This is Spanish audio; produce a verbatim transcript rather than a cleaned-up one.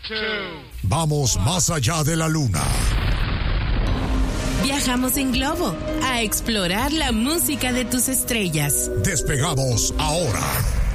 Vamos más allá de la luna. Viajamos en globo a explorar la música de tus estrellas. Despegamos ahora.